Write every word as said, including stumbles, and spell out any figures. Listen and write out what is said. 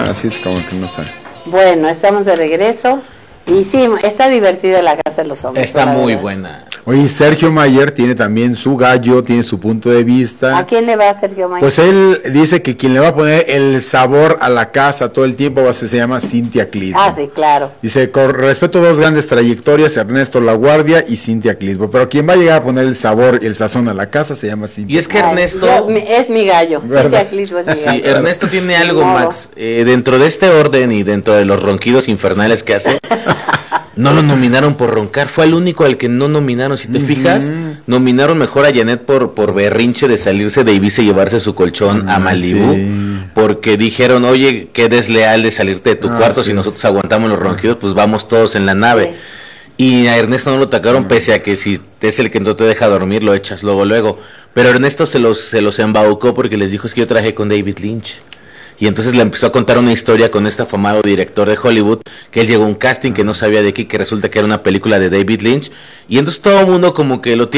así es como que no está. Bueno, estamos de regreso. Y sí, está divertido La Casa de los Hombres. Está muy verdad. buena. Oye, Sergio Mayer tiene también su gallo, tiene su punto de vista. ¿A quién le va Sergio Mayer? Pues él dice que quien le va a poner el sabor a la casa todo el tiempo va a ser, se llama Cintia Clitbo. Ah, sí, claro. Dice, con respeto a dos grandes trayectorias, Ernesto Laguardia y Cintia Clitbo, pero quien va a llegar a poner el sabor y el sazón a la casa se llama Cintia. Y es que Ay, Ernesto... yo- mi- es mi gallo. ¿Verdad? Cintia Clitbo es mi gallo. Sí, Ernesto tiene algo, Ni modo. Max. Eh, dentro de este orden y dentro de los ronquidos infernales que hace, no lo nominaron por roncar. Fue el único al que no nominaron. Si te fijas, nominaron mejor a Janet por, por berrinche de salirse de Ibiza y llevarse su colchón a Ah, Malibú. sí. Porque dijeron, oye, qué desleal de salirte de tu Ah, cuarto. sí. Si nosotros aguantamos los ronquidos, pues vamos todos en la nave. Sí. Y a Ernesto no lo atacaron, pese a que si es el que no te deja dormir, lo echas luego, luego. Pero Ernesto se los, se los embaucó porque les dijo, es que yo trabajé con David Lynch. Y entonces le empezó a contar una historia con este afamado director de Hollywood, que él llegó a un casting que no sabía de qué, que resulta que era una película de David Lynch. Y entonces todo el mundo como que lo tiene